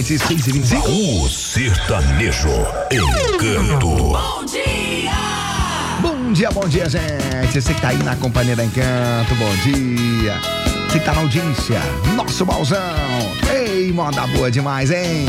gente, 6h25. O sertanejo Encanto. Bom dia, gente. Você que tá aí na companhia da Encanto, bom dia. Você que tá na audiência, nosso Bauzão. Ei, moda boa demais, hein?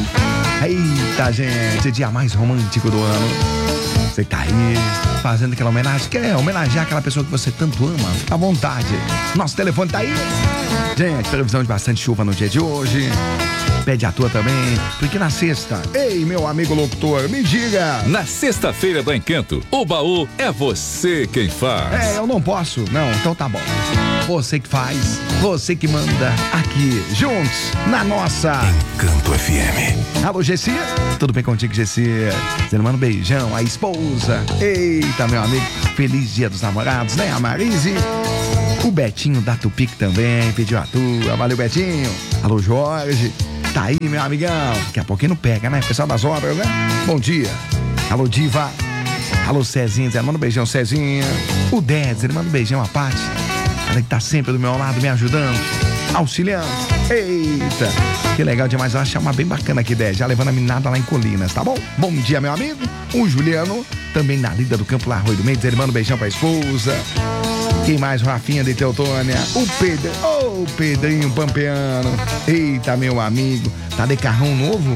Eita, gente, dia mais romântico do ano. Você que tá aí fazendo aquela homenagem, quer homenagear aquela pessoa que você tanto ama, fica à vontade. Nosso telefone tá aí. Gente, previsão de bastante chuva no dia de hoje. Pede a tua também, porque na sexta, ei, meu amigo locutor, me diga. Na sexta-feira do Encanto, o baú é você quem faz. Eu não posso, não, então tá bom. Você que faz, você que manda, aqui, juntos, na nossa Encanto FM. Alô, Gessi? Tudo bem contigo, Gessi? Você manda um beijão, a esposa. Eita, meu amigo, feliz dia dos namorados, né, a Marise? O Betinho da Tupic também pediu a tua, valeu, Betinho. Alô, Jorge. Tá aí, meu amigão. Daqui a pouquinho não pega, né? Pessoal das obras, né? Bom dia. Alô, Diva. Alô, Cezinha. Manda um beijão, Cezinha. O Dez, ele manda um beijão a Paty. Ela que tá sempre do meu lado, me ajudando, auxiliando. Eita, que legal demais. Eu acho uma bem bacana aqui, Dez. Já levando a meninada lá em Colinas, tá bom? Bom dia, meu amigo. O Juliano, também na lida do Campo Larroio do Mendes. Ele manda um beijão pra esposa. Quem mais? Rafinha de Teutônia. O Pedro. Ô, Pedrinho Pampeano. Eita, meu amigo. Tá de carrão novo?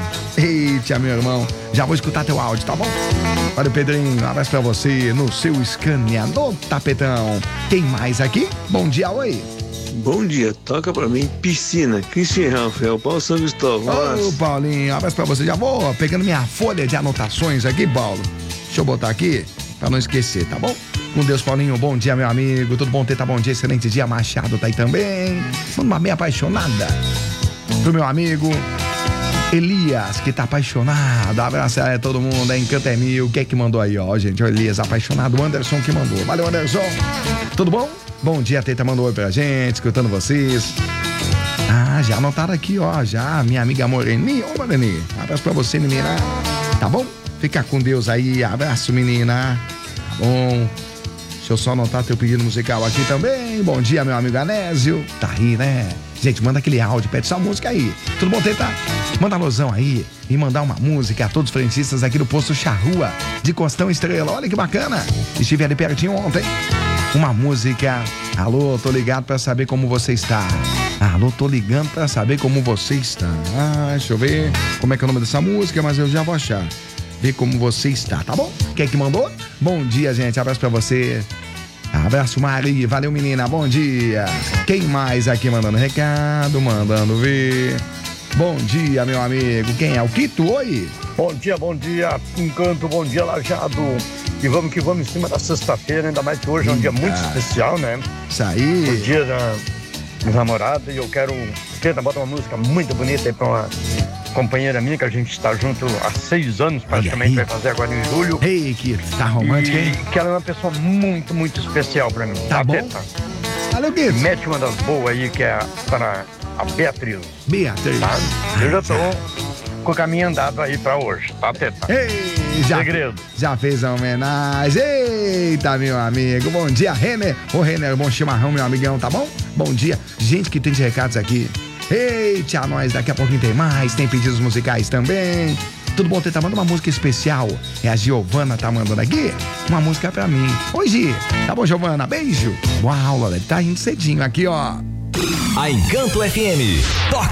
Eita, meu irmão. Já vou escutar teu áudio, tá bom? Olha, Pedrinho, um abraço pra você no seu Scania, no tapetão. Quem mais aqui? Bom dia, oi. Bom dia, toca pra mim Piscina, Cristian Rafael, Paulo São Cristóvão. Ô, Paulinho, um abraço pra você. Já vou pegando minha folha de anotações aqui, Paulo. Deixa eu botar aqui pra não esquecer, tá bom? Com Deus, Paulinho, bom dia, meu amigo. Tudo bom, Teta? Bom dia, excelente dia. Machado tá aí também. Manda uma meia apaixonada pro meu amigo Elias, que tá apaixonado. Abraço a todo mundo, Encanto é mil. Quem é que mandou aí, ó, gente? O Elias apaixonado, o Anderson que mandou. Valeu, Anderson. Tudo bom? Bom dia, a Teta mandou oi pra gente, escutando vocês. Já anotaram aqui, ó, já, minha amiga Moreninha. Ô, Moreninha, abraço pra você, menina. Tá bom? Fica com Deus aí. Abraço, menina. Tá bom? Deixa eu só anotar teu pedido musical aqui também. Bom dia, meu amigo Anésio. Tá aí, né? Gente, manda aquele áudio, pede sua música aí. Tudo bom, Teta? Manda alusão aí e mandar uma música a todos os frentistas aqui do posto Charrua de Costão Estrela. Olha que bacana. Estive ali pertinho ontem. Uma música. Alô, tô ligado pra saber como você está. Alô, tô ligando pra saber como você está. Deixa eu ver como é que é o nome dessa música, mas eu já vou achar. Ver como você está, tá bom? Quem é que mandou? Bom dia, gente. Abraço pra você. Abraço, Mari. Valeu, menina. Bom dia. Quem mais aqui mandando recado, mandando ver? Bom dia, meu amigo. Quem é? O Quito? Oi. Bom dia, Encanto. Bom dia, Lajado. E vamos que vamos em cima da sexta-feira, ainda mais que hoje é um dia muito especial, né? Isso aí. O dia dos namorados. E eu quero botar uma música muito bonita aí pra uma companheira minha, que a gente está junto há 6 anos, praticamente, vai fazer agora em julho. Ei, que tá romântico, hein? E que ela é uma pessoa muito, muito especial pra mim. Tá bom? Valeu, Guido. Mete uma das boas aí, que é para a Beatriz. Beatriz. Tá? Eu já tô com o caminho andado aí pra hoje, tá, Teta? Ei, segredo. Já fez a homenagem. Eita, meu amigo. Bom dia, Renner. Ô, Renner, bom chimarrão, meu amigão, tá bom? Bom dia. Gente que tem de recados aqui. Eita, nós, daqui a pouquinho tem mais, tem pedidos musicais também. Tudo bom, Teta? Manda uma música especial. É a Giovana tá mandando aqui uma música pra mim. Oi, Gi. Tá bom, Giovana? Beijo. Uau, ela tá indo cedinho aqui, ó. A Encanto FM toca